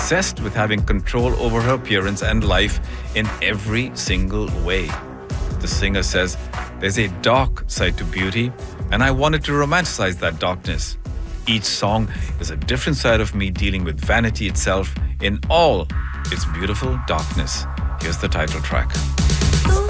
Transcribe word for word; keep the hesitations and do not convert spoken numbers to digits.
obsessed with having control over her appearance and life in every single way. The singer says, "There's a dark side to beauty, and I wanted to romanticize that darkness. Each song is a different side of me dealing with vanity itself in all its beautiful darkness." Here's the title track.